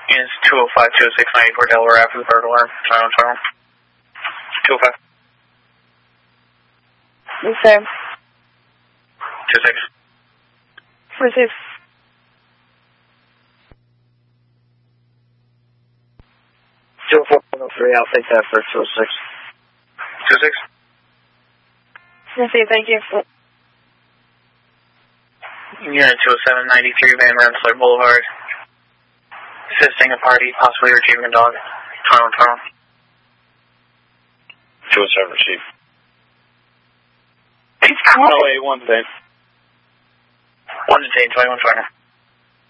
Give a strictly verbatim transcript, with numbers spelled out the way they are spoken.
Units two oh five, two oh six, ninety-four Delaware after the third alarm. Silent tunnel. two oh five. Yes, sir. two oh six. Receive. two oh four, one oh three, I'll take that for two oh six. two oh six. Receive, thank you. Unit two oh seven, ninety-three Van Rensselaer Boulevard. Assisting a party, possibly retrieving a dog. Tunnel, tunnel. two oh seven, receive. He's calling. Oh, eight, one, detain. One detain, twenty-one, twenty.